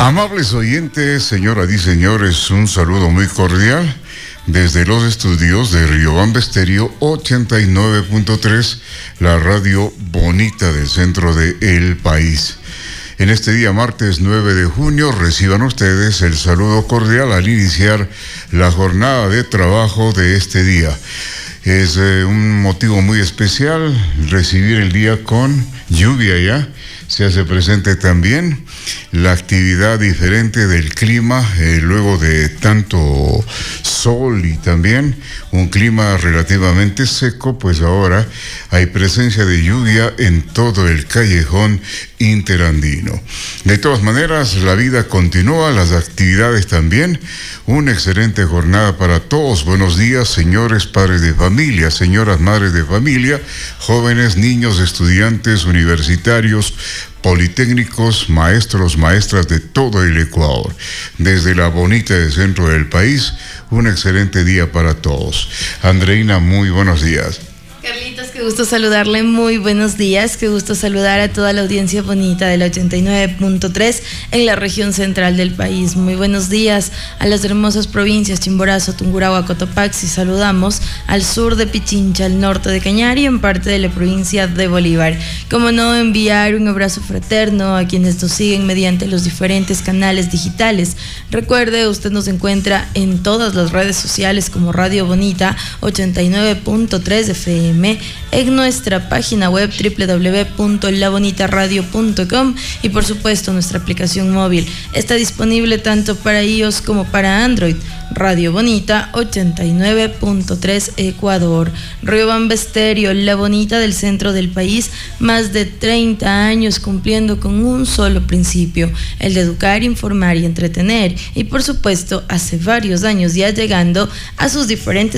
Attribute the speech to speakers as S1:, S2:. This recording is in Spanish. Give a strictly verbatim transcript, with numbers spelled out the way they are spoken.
S1: Amables oyentes, señoras y señores, un saludo muy cordial desde los estudios de Riobamba Estéreo ochenta y nueve punto tres, la radio bonita del centro del país. En este día martes nueve de junio reciban ustedes el saludo cordial al iniciar la jornada de trabajo de este día. Es eh, un motivo muy especial recibir el día con lluvia ya. Se hace presente también la actividad diferente del clima, eh, luego de tanto sol y también un clima relativamente seco, pues ahora hay presencia de lluvia en todo el callejón interandino. De todas maneras, la vida continúa, las actividades también. Una excelente jornada para todos. Buenos días, señores padres de familia, señoras madres de familia, jóvenes, niños, estudiantes, universitarios, politécnicos, maestros, maestras de todo el Ecuador. Desde la bonita del centro del país, un excelente día para todos. Andreina, muy buenos días.
S2: Carlitos, qué gusto saludarle, muy buenos días, qué gusto saludar a toda la audiencia bonita del ochenta y nueve punto tres en la región central del país. Muy buenos días a las hermosas provincias Chimborazo, Tungurahua, Cotopaxi. Saludamos al sur de Pichincha, al norte de Cañari, en parte de la provincia de Bolívar. Como no, enviar un abrazo fraterno a quienes nos siguen mediante los diferentes canales digitales. Recuerde, usted nos encuentra en todas las redes sociales como Radio Bonita ochenta y nueve punto tres F M, en nuestra página web doble u doble u doble u punto la bonita radio punto com y por supuesto nuestra aplicación móvil está disponible tanto para iOS como para Android. Radio Bonita ochenta y nueve punto tres Ecuador. Riobamba Estéreo, la bonita del centro del país, más de treinta años cumpliendo con un solo principio, el de educar, informar y entretener, y por supuesto hace varios años ya llegando a sus diferentes